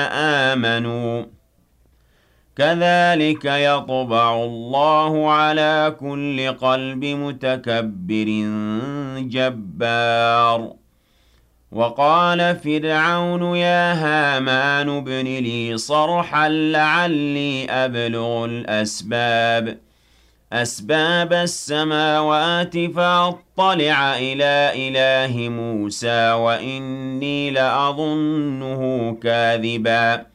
آمنوا كذلك يطبع الله على كل قلب متكبر جبار وقال فرعون يا هامان ابن لي صرحا لعلي أبلغ أسباب السماوات فأطلع إلى إله موسى وإني لأظنه كاذبا